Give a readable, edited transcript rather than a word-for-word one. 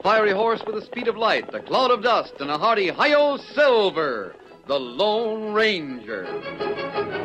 fiery horse with the speed of light, a cloud of dust, and a hearty hi-yo Silver, the Lone Ranger.